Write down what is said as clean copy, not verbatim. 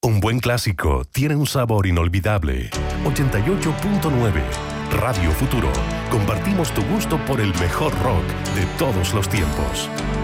Un buen clásico tiene un sabor inolvidable. 88.9 Radio Futuro. Compartimos tu gusto por el mejor rock de todos los tiempos.